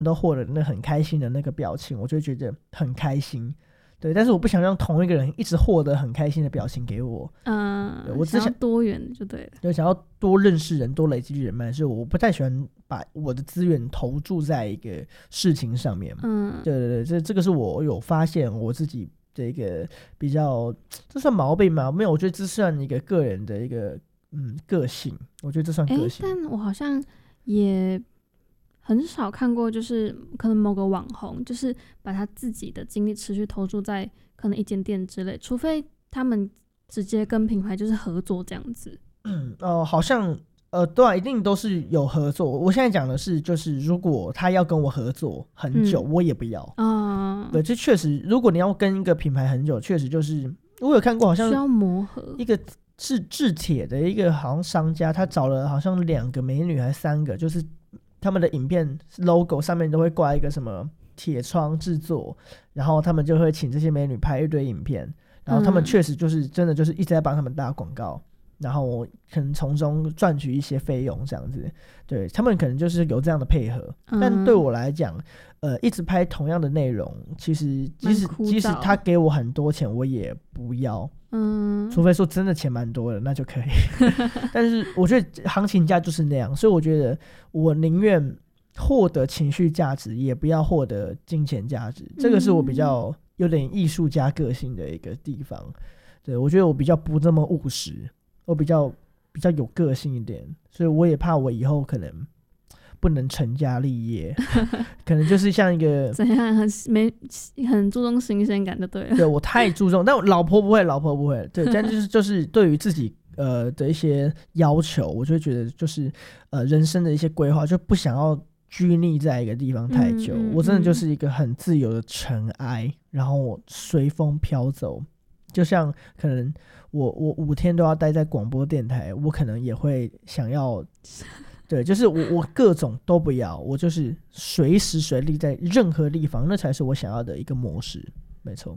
都获得那很开心的那个表情，我就觉得很开心。对，但是我不想让同一个人一直获得很开心的表情给我。我只想要多元就对了。 对，想要多认识人，多累积人脉，所以我不太喜欢把我的资源投注在一个事情上面。对，这个是我有发现我自己的一个比较，这算毛病吗？没有，我觉得这算一个个人的一个个性，我觉得这算个性。 但我好像也很少看过，就是可能某个网红就是把他自己的精力持续投注在可能一间店之类，除非他们直接跟品牌就是合作这样子。 好像对啊，一定都是有合作。我现在讲的是，就是如果他要跟我合作很久，我也不要。对，这确实，如果你要跟一个品牌很久，确实就是我有看过，好像需要磨合。 一个是制铁的一个好像商家，他找了好像2个美女还3个，就是他们的影片 logo 上面都会挂一个什么铁窗制作，然后他们就会请这些美女拍一堆影片，然后他们确实就是真的就是一直在帮他们打广告，然后可能从中赚取一些费用这样子。对，他们可能就是有这样的配合。但对我来讲一直拍同样的内容，其实即使他给我很多钱我也不要。除非说真的钱蛮多的那就可以但是我觉得行情价就是那样，所以我觉得我宁愿获得情绪价值也不要获得金钱价值。这个是我比较有点艺术家个性的一个地方。对，我觉得我比较不这么务实，我比较有个性一点，所以我也怕我以后可能不能成家立业可能就是像一个怎样很注重新鲜感就对了。 对，我太注重，但我老婆不会对，但就是对于自己的一些要求，我就会觉得就是人生的一些规划就不想要拘泥在一个地方太久。我真的就是一个很自由的尘埃，然后我随风飘走。就像可能我5天都要待在广播电台，我可能也会想要对，就是我各种都不要，我就是随时随地在任何地方，那才是我想要的一个模式。没错。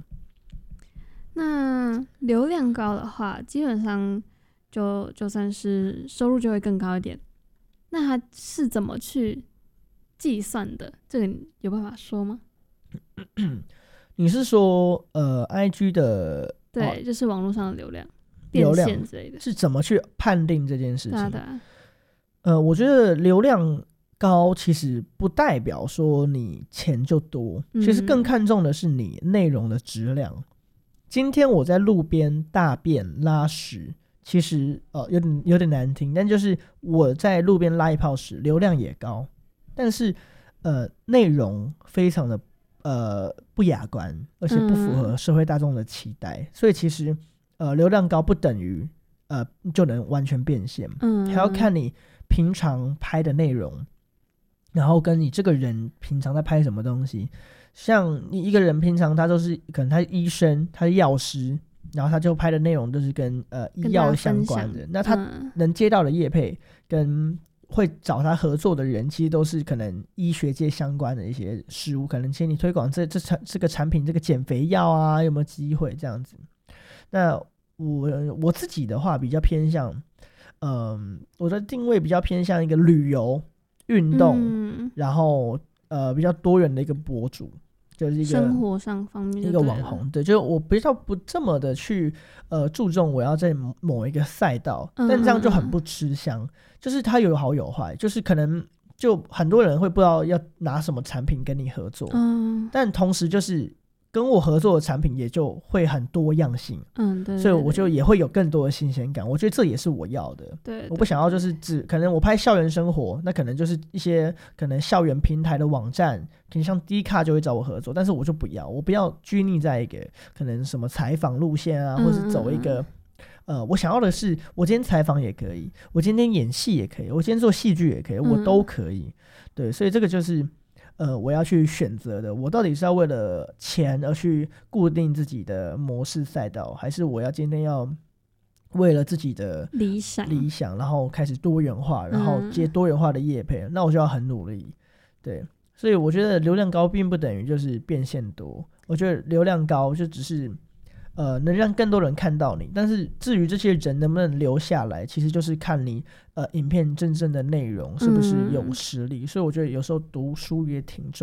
那流量高的话，基本上就算是收入就会更高一点。那它是怎么去计算的？这个有办法说吗？ 你是说IG 的对，就是网络上的流量、变现之类的， 是怎么去判定这件事情？ 对啊。 我觉得流量高其实不代表说你钱就多，其实更看重的是你内容的质量。今天我在路边大便拉屎，其实有点难听，但就是我在路边拉一泡屎，流量也高，但是内容非常的不雅观，而且不符合社会大众的期待。所以其实流量高不等于就能完全变现，还要看你平常拍的内容，然后跟你这个人平常在拍什么东西。像你一个人平常他都是可能他是医生，他是药师，然后他就拍的内容都是跟医药相关的，那他能接到的业配跟会找他合作的人其实都是可能医学界相关的一些事物，可能请你推广这个产品，这个减肥药啊有没有机会这样子。那我自己的话比较偏向我的定位比较偏向一个旅游运动，然后比较多元的一个博主，就是一个生活上方面一个网红。对，就是我比较不这么的去注重我要在某一个赛道，但这样就很不吃香。就是它有好有坏，就是可能就很多人会不知道要拿什么产品跟你合作，但同时就是跟我合作的产品也就会很多样性，对，所以我就也会有更多的新鲜感。我觉得这也是我要的。对，我不想要就是可能我拍校园生活，那可能就是一些可能校园平台的网站，可能像 Dcard 就会找我合作，但是我就不要，我不要拘泥在一个可能什么采访路线啊，或是走一个我想要的是我今天采访也可以，我今天演戏也可以，我今天做戏剧也可以，我都可以。对，所以这个就是我要去选择的，我到底是要为了钱而去固定自己的模式赛道，还是我要今天要为了自己的理想然后开始多元化，然后接多元化的业配，那我就要很努力。对，所以我觉得流量高并不等于就是变现多，我觉得流量高就只是能让更多人看到你。但是至于这些人能不能留下来，其实就是看你影片真正的内容是不是有实力。所以我觉得有时候读书也挺重要的。